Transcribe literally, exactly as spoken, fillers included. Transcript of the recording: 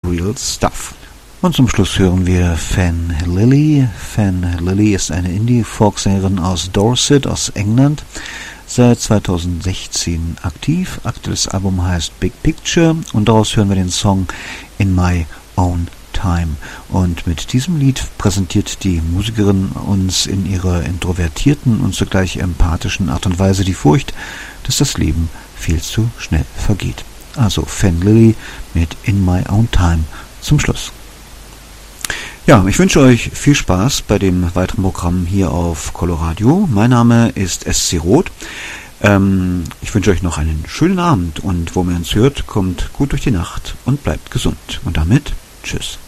Real Stuff. Und zum Schluss hören wir Fan Lily. Fan Lily ist eine Indie-Folksängerin aus Dorset, aus England. Seit zweitausendsechzehn aktiv. Aktuelles Album heißt Big Picture und daraus hören wir den Song In My Own Time. Und mit diesem Lied präsentiert die Musikerin uns in ihrer introvertierten und zugleich empathischen Art und Weise die Furcht, dass das Leben viel zu schnell vergeht. Also Fan Lily mit In My Own Time zum Schluss. Ja, ich wünsche euch viel Spaß bei dem weiteren Programm hier auf Coloradio. Mein Name ist S C Roth. Ähm, ich wünsche euch noch einen schönen Abend und wo ihr uns hört, kommt gut durch die Nacht und bleibt gesund. Und damit, tschüss.